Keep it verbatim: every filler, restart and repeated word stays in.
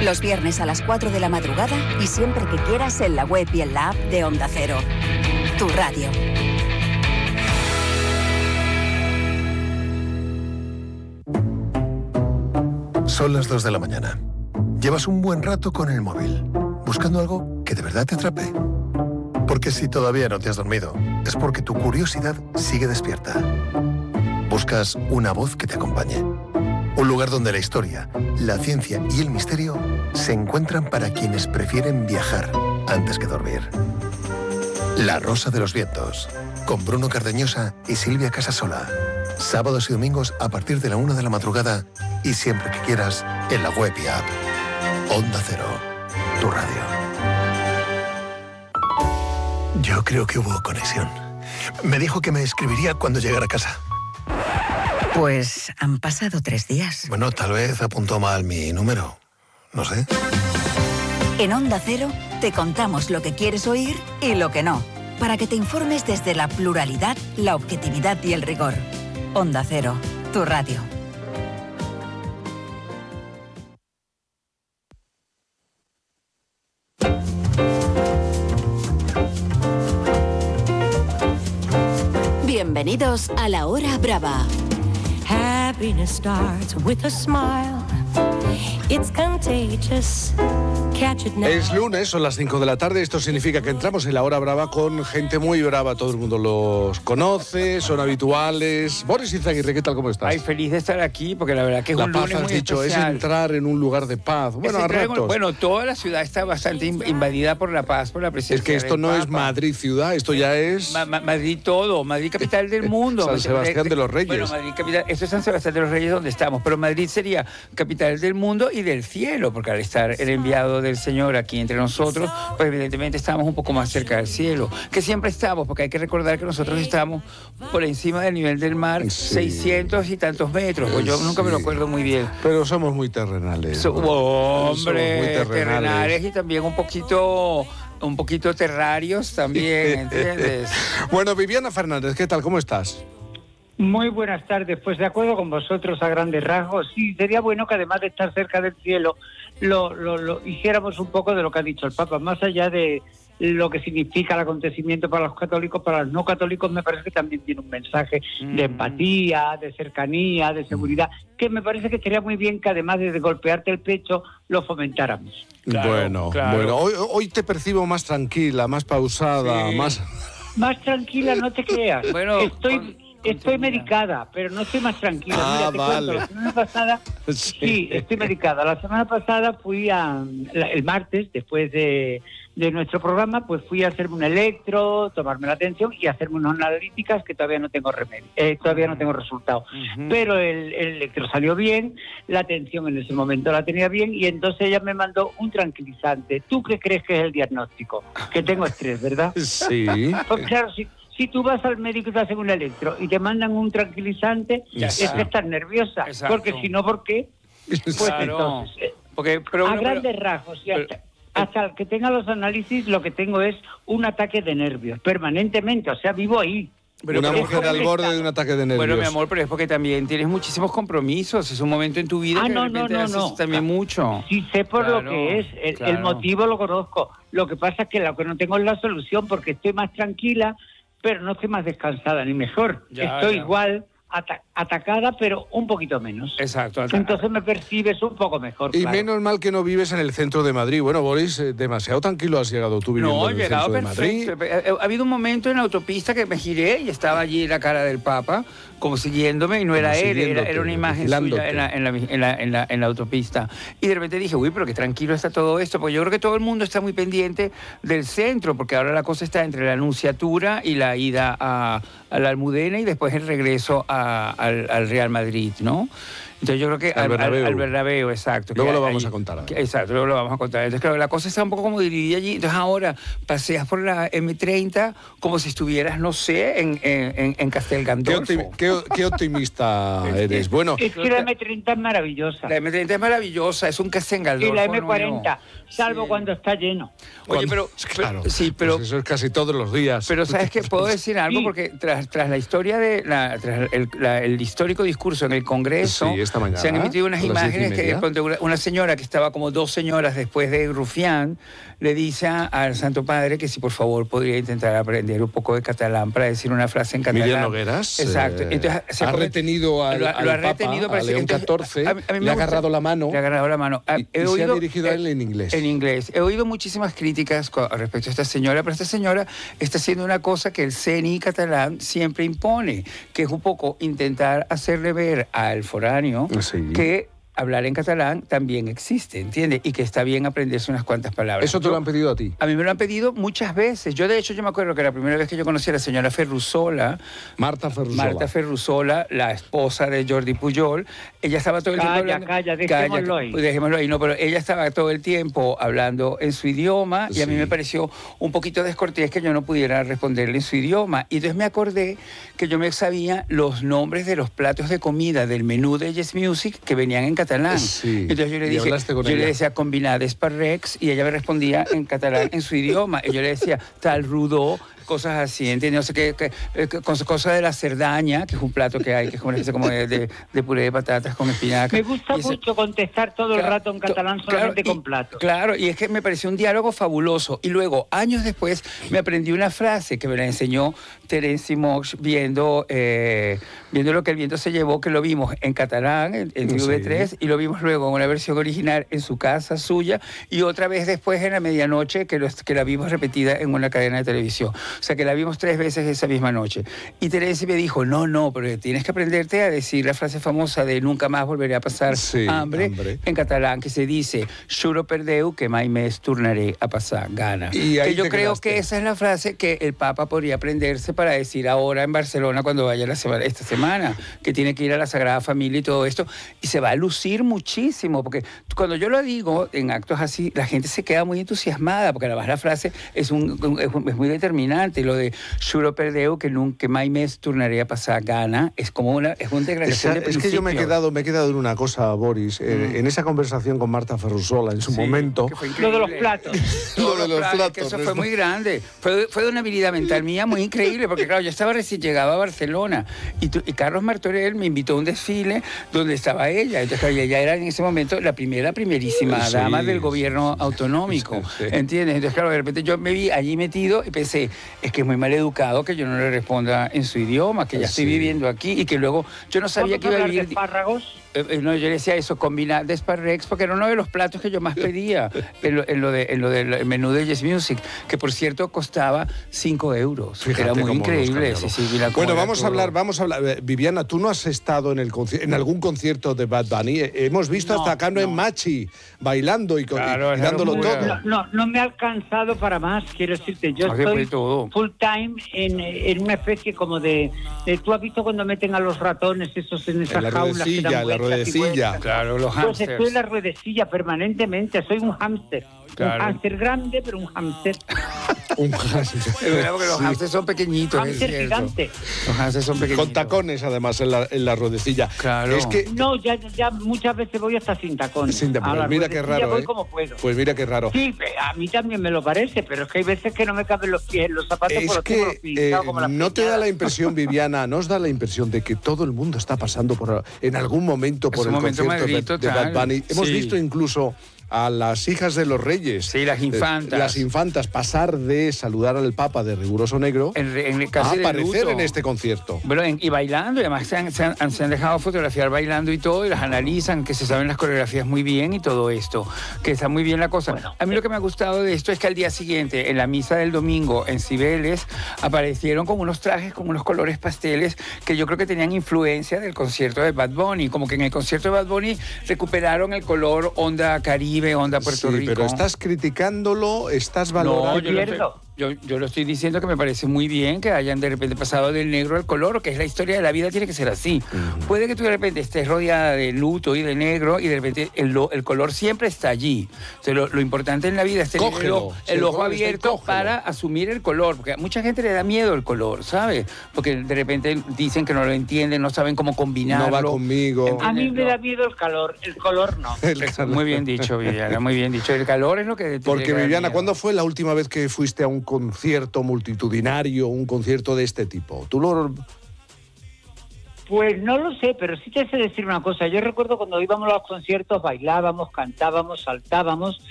Los viernes a las cuatro de la madrugada y siempre que quieras en la web y en la app de Onda Cero. Tu radio. Son las dos de la mañana. Llevas un buen rato con el móvil, buscando algo que de verdad te atrape. Porque si todavía no te has dormido, es porque tu curiosidad sigue despierta. Buscas una voz que te acompañe. Un lugar donde la historia, la ciencia y el misterio se encuentran para quienes prefieren viajar antes que dormir. La Rosa de los Vientos, con Bruno Cardeñosa y Silvia Casasola. Sábados y domingos a partir de la una de la madrugada y siempre que quieras en la web y app. Onda Cero, tu radio. Yo creo que hubo conexión. Me dijo que me escribiría cuando llegara a casa. Pues han pasado tres días. Bueno, tal vez apuntó mal mi número. No sé. En Onda Cero te contamos lo que quieres oír y lo que no, para que te informes desde la pluralidad, la objetividad y el rigor. Onda Cero, tu radio. Bienvenidos a La Hora Brava. Happiness starts with a smile. It's contagious. Catch it now. Es lunes, son las cinco de la tarde. Esto significa que entramos en La Hora Brava con gente muy brava. Todo el mundo los conoce, son habituales. Boris Izaguirre, ¿qué tal? ¿Cómo estás? Ay, feliz de estar aquí, porque la verdad que es la un paz, lunes has muy dicho, especial. es entrar en un lugar de paz. Bueno, Es a entrar en- ratos. Bueno, toda la ciudad está bastante in- invadida por la paz, por la presencia es que esto del no es Papa. Madrid ciudad, esto ya es Ma- Ma- Madrid todo, Madrid capital del mundo. San Sebastián de los Reyes. Bueno, Madrid capital, esto es San Sebastián de los Reyes donde estamos, pero Madrid sería capital del mundo y del cielo, porque al estar el enviado del Señor aquí entre nosotros, pues evidentemente estamos un poco más cerca del cielo, que siempre estamos, porque hay que recordar que nosotros estamos por encima del nivel del mar, Sí. seiscientos y tantos metros, pues yo nunca me lo Sí. acuerdo muy bien. Pero somos muy terrenales. So- Somos hombre, muy terrenales. terrenales y también un poquito, un poquito terrarios también, ¿entiendes? Bueno, Viviana Fernández, ¿qué tal? ¿Cómo estás? Muy buenas tardes, pues de acuerdo con vosotros a grandes rasgos, sí, sería bueno que además de estar cerca del cielo, lo, lo, lo hiciéramos un poco de lo que ha dicho el Papa, más allá de lo que significa el acontecimiento para los católicos, para los no católicos me parece que también tiene un mensaje Mm. de empatía, de cercanía, de seguridad, que me parece que sería muy bien que además de golpearte el pecho, lo fomentáramos. Claro, bueno, claro. bueno, hoy, hoy te percibo más tranquila, más pausada, Sí. más... Más tranquila, no te creas. Bueno, estoy con- estoy contenida. medicada, pero no estoy más tranquila. Ah, Mira, te vale. cuento, la semana pasada, Sí. sí, estoy medicada. La semana pasada fui a, la- el martes, después de, de nuestro programa, pues fui a hacerme un electro, tomarme la atención y hacerme unas analíticas que todavía no tengo remedio, eh, todavía no tengo resultado. Ujú. Pero el, el electro salió bien, la atención en ese momento la tenía bien y entonces ella me mandó un tranquilizante. ¿Tú qué crees que es el diagnóstico? Que tengo estrés, ¿verdad? Sí. Porque claro, si, si tú vas al médico y te hacen un electro y te mandan un tranquilizante, Ya es está. que estás nerviosa. Exacto. Porque si no, ¿por qué? Pues Claro. entonces, eh, Porque, pero, a bueno, pero- grandes rasgos, y pero- hasta, hasta que tenga los análisis, lo que tengo es un ataque de nervios, permanentemente, o sea, vivo ahí. pero- Una pero- mujer al borde de un ataque de nervios. Bueno, mi amor, pero es porque también tienes muchísimos compromisos. Es un momento en tu vida Ah, que no, de no, repente no, haces no. también mucho. Sí sé por Claro, lo que es, el, claro. el motivo lo conozco. Lo que pasa es que lo que no tengo es la solución, porque estoy más tranquila, pero no estoy más descansada ni mejor. Ya, estoy ya. igual ata- atacada, pero un poquito menos. Exacto. Entonces me percibes un poco mejor. Y claro. menos mal que no vives en el centro de Madrid. Bueno, Boris, eh, demasiado tranquilo has llegado tú viviendo No, en he el llegado centro de Madrid. perfecto. Ha, ha habido un momento en la autopista que me giré y estaba allí la cara del Papa, como siguiéndome, y no era Como él, era, siguiéndote, era una imagen vigilándote. suya en la, en, la, en, la, en, la, en la autopista. Y de repente dije, uy, pero qué tranquilo está todo esto, porque yo creo que todo el mundo está muy pendiente del centro, porque ahora la cosa está entre la Anunciatura y la ida a, a la Almudena y después el regreso a, al, al Real Madrid, ¿no? Entonces yo creo que Al al, al, Bernabéu. al Bernabéu, exacto. Luego que lo vamos ahí- a contar ahora. que- Exacto, luego lo vamos a contar. Entonces, claro, la cosa está un poco como dividida allí. Entonces, ahora paseas por la eme treinta como si estuvieras, no sé, en, en, en Castel Qué, Gandolfo. optimi- qué- qué optimista eres. Bueno, Es que la eme treinta es maravillosa. La eme treinta es maravillosa, es un Castel Y Gandolfo. la eme cuarenta, nuevo. salvo Sí. cuando está lleno. Oye, cuando- pero, claro, pero- sí, pero, pues eso es casi todos los días. pero ¿sabes qué? Puedo decir algo, Sí. porque tras, tras la historia de, la, tras el, la- el histórico discurso en el Congreso, Sí, esta mañana. Se han emitido unas a las diez y imágenes que media. ponte, una, una señora que estaba como dos señoras después de Rufián le dice a- al Santo Padre que si por favor podría intentar aprender un poco de catalán para decir una frase en catalán. Miriam Nogueras Exacto. eh, Entonces, se ha come- retenido al, lo ha- al lo ha Papa, retenido, a parece que León entonces- catorce, a mí- a mí me le ha gusta- agarrado la mano Le ha agarrado la mano. Ah, y, he y se ha oído- dirigido a él en inglés. En inglés. He oído muchísimas críticas co- respecto a esta señora, pero esta señora está haciendo una cosa que el C N I catalán siempre impone, que es un poco intentar hacerle ver al foráneo Sí. que hablar en catalán también existe, ¿entiendes? Y que está bien aprenderse unas cuantas palabras. Eso te Yo- lo han pedido a ti. A mí me lo han pedido muchas veces. Yo, de hecho, yo me acuerdo que la primera vez que yo conocí a la señora Ferrusola, Marta Ferrusola. Marta Ferrusola, la esposa de Jordi Pujol, ella estaba todo el Calla, tiempo hablando... calla, dejémoslo ahí. pues dejémoslo ahí, no, pero ella estaba todo el tiempo hablando en su idioma y a mí Sí. me pareció un poquito descortés que yo no pudiera responderle en su idioma. Y entonces me acordé que yo me sabía los nombres de los platos de comida del menú de Yes Music que venían en catalán. Sí. Entonces yo le Y dije, hablaste con yo le ella. decía combinades parrex y ella me respondía en catalán en su idioma. Y yo le decía tal rudo, cosas así, ¿entiendes? No sé qué, qué, eh, qué- cos- cosa de la cerdaña, que es un plato que hay, que es como una especie como de, de- de puré de patatas con espinacas. Me gusta Y ese- mucho contestar todo el Claro, rato en to- catalán claro, solamente y- con platos. Claro, y es que me pareció un diálogo fabuloso. Y luego, años después, me aprendí una frase que me la enseñó Terence Mox viendo, eh, viendo Lo que el viento se llevó, que lo vimos en catalán, en, en Sí. V tres, y lo vimos luego en una versión original en su casa suya, y otra vez después en la medianoche, que, los- que la vimos repetida en una cadena de televisión. O sea, que la vimos tres veces esa misma noche. Y Terence me dijo, no, no, pero tienes que aprenderte a decir la frase famosa de nunca más volveré a pasar Sí, hambre, hambre. en catalán, que se dice, juro per Déu que mai més tornaré a pasar gana. Y ahí Que yo te creo quedaste. que esa es la frase que el Papa podría aprenderse para decir ahora en Barcelona cuando vaya la semana, esta semana, que tiene que ir a la Sagrada Familia y todo esto, y se va a lucir muchísimo, porque cuando yo lo digo en actos así, la gente se queda muy entusiasmada, porque además la frase es, un, es, un- es muy determinante, lo de juro per Déu que nunca mai més tornaré a pasar gana, es como una, es una declaración Esa- de es que yo me he principios. quedado, me he quedado en una cosa, Boris. eh, En esa conversación con Marta Ferrusola en su Sí, momento. que fue Lo de los increíble. platos. Lo de los platos, platos, que eso ¿no? fue muy grande. Fue, fue de una habilidad mental mía muy increíble, porque claro, yo estaba recién llegaba a Barcelona y, tu- y Carlos Martorell me invitó a un desfile donde estaba ella. Entonces, claro, ella era en ese momento la primera, primerísima Sí, dama del sí, gobierno sí, autonómico. sí, sí. ¿Entiendes? Entonces, claro, de repente yo me vi allí metido y pensé, es que es muy mal educado que yo no le responda en su idioma, que ya estoy Sí. viviendo aquí y que luego yo no sabía ¿Vamos que a iba a hablar de vivir. espárragos? Eh, eh, no, yo le decía eso, combinar de Sparrex, porque era uno de los platos que yo más pedía en lo, en lo, de, en lo del menú de Yes Music, que por cierto costaba cinco euros. Fíjate era muy cómo nos increíble. cambiamos. Sí, sí, mira cómo Bueno, era vamos a todo. hablar, vamos a hablar. Eh, Viviana, tú no has estado en el conci- en algún concierto de Bad Bunny. Eh, Hemos visto No, hasta a Cano en no. Machi bailando y, co- y- Claro, y es la dándolo locura. todo. No, no, no me ha alcanzado para más, quiero decirte. Yo Ah, que estoy fue todo. full time en, en una especie como de, de- Tú has visto cuando meten a los ratones esos en esas En la jaulas que ruedecilla, dan en la vueltas y ruedecilla. vueltas? Claro, los Pues hamsters. estoy en la ruedecilla permanentemente, soy un hámster. Claro. Un hámster grande, pero un hámster. Un Es verdad, porque los Sí. hamsters son pequeñitos, es Hámster cierto. gigante. Los hamsters son pequeñitos. Con tacones, además, en la, en la ruedecilla. Claro. Es que. No, ya, ya muchas veces voy hasta sin tacones. Sin- A pero la mira qué ruedecilla raro, voy ¿eh? como puedo. Pues mira qué raro. Sí, a mí también me lo parece, pero es que hay veces que no me caben los pies en los zapatos por Es los tengo que los pinchados eh, como las no te da piñadas. la impresión, Viviana, no os da la impresión de que todo el mundo está pasando por en algún momento por Es un el momento concierto Madrid de, de total. Bad Bunny. Hemos Sí. visto incluso a las hijas de los reyes, Sí, las eh, infantas. las infantas, pasar de saludar al Papa de riguroso negro En, en, a casi de aparecer luto. en este concierto. Bueno, en- y bailando, y además se han, se, han, se han dejado fotografiar bailando y todo, y las analizan, que se saben las coreografías muy bien y todo esto, que está muy bien la cosa. Bueno, a mí lo que me ha gustado de esto es que al día siguiente, en la misa del domingo en Cibeles, aparecieron con unos trajes, con unos colores pasteles, que yo creo que tenían influencia del concierto de Bad Bunny, como que en el concierto de Bad Bunny recuperaron el color onda Caribe, onda Puerto Sí, Rico. pero estás criticándolo, estás No, valorando. yo lo, estoy, Pierdo. yo, yo lo estoy diciendo que me parece muy bien que hayan de repente pasado del negro al color, que es la historia de la vida, tiene que ser así. Puede que tú de repente estés rodeada de luto y de negro y de repente el, lo- el color siempre está allí. Entonces, lo, lo importante en la vida es tener el, Cógelo. ojo- Si el el ojo color está ahí, abierto cógelo. para asumir el color, porque a mucha gente le da miedo el color, ¿sabes? Porque de repente dicen que no lo entienden, no saben cómo combinarlo. No va conmigo. A mí me No. da miedo el calor, el color no. Eso, muy bien dicho, Viviana, muy bien dicho. El calor es lo que... te Porque llega a Viviana, miedo. ¿cuándo fue la última vez que fuiste a un concierto multitudinario, un concierto de este tipo? ¿Tú lo Pues no lo sé, pero sí te sé decir una cosa. Yo recuerdo cuando íbamos a los conciertos, bailábamos, cantábamos, saltábamos,